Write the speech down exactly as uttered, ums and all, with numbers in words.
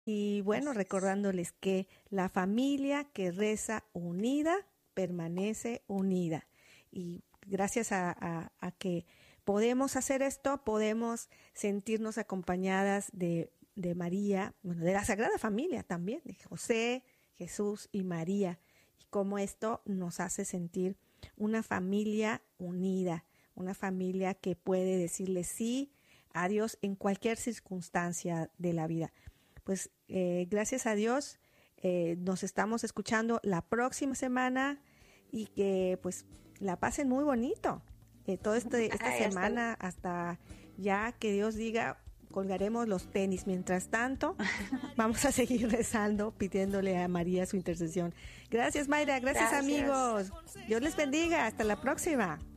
Y bueno, recordándoles que la familia que reza unida permanece unida. Y gracias a, a, a que podemos hacer esto, podemos sentirnos acompañadas de, de María, bueno, de la Sagrada Familia también, de José, Jesús y María. Y cómo esto nos hace sentir una familia unida, una familia que puede decirle sí a Dios en cualquier circunstancia de la vida. Pues eh, gracias a Dios eh, nos estamos escuchando la próxima semana y que pues la pasen muy bonito. Eh, toda este, esta Ay, hasta semana hasta ya que Dios diga colgaremos los tenis. Mientras tanto vamos a seguir rezando, pidiéndole a María su intercesión. Gracias, Mayra, gracias, Gracias. amigos. Dios les bendiga, hasta la próxima.